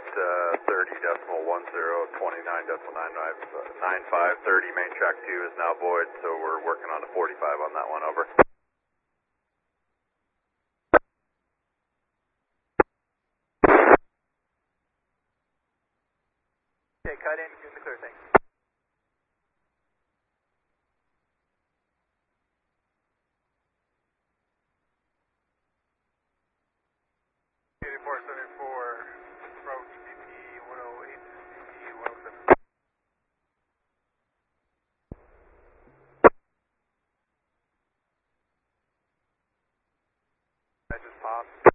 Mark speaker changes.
Speaker 1: at 30.10, 30 main track 2 is now void, so we're working on the 45 on that one, over.
Speaker 2: Okay, cut in, give me the clear, thanks. Approach BP 108, BP 107. That just popped.